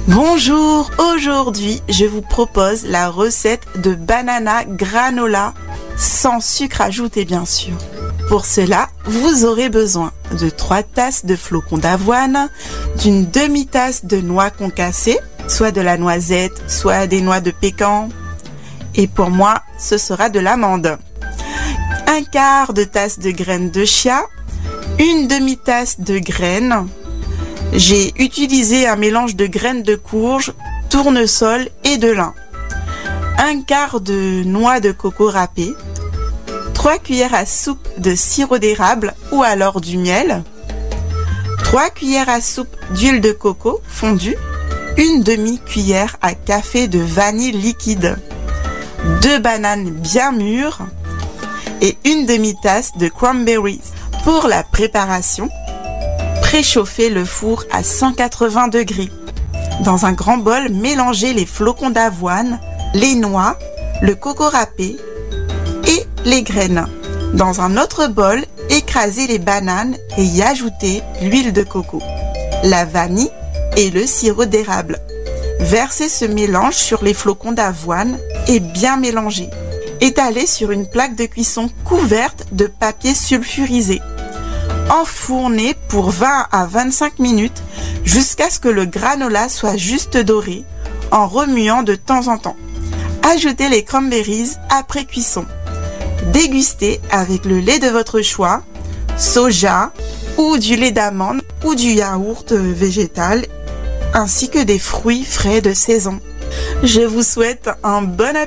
Bonjour, aujourd'hui je vous propose la recette de banana granola sans sucre ajouté bien sûr. Pour cela, vous aurez besoin de 3 tasses de flocons d'avoine, d'une demi-tasse de noix concassées, soit de la noisette, soit des noix de pécan. Et pour moi, ce sera de l'amande. 1/4 de tasse de graines de chia, une demi-tasse de graines. J'ai utilisé un mélange de graines de courge, tournesol et de lin. 1/4 de noix de coco râpée, 3 cuillères à soupe de sirop d'érable ou alors du miel, 3 cuillères à soupe d'huile de coco fondue, une demi-cuillère à café de vanille liquide, 2 bananes bien mûres et une demi-tasse de cranberries. Pour la préparation, préchauffez le four à 180 degrés. Dans un grand bol, mélangez les flocons d'avoine, les noix, le coco râpé et les graines. Dans un autre bol, écrasez les bananes et y ajoutez l'huile de coco, la vanille et le sirop d'érable. Versez ce mélange sur les flocons d'avoine et bien mélangez. Étalez sur une plaque de cuisson couverte de papier sulfurisé. Enfournez pour 20 à 25 minutes jusqu'à ce que le granola soit juste doré en remuant de temps en temps. Ajoutez les cranberries après cuisson. Dégustez avec le lait de votre choix, soja ou du lait d'amande ou du yaourt végétal ainsi que des fruits frais de saison. Je vous souhaite un bon appétit.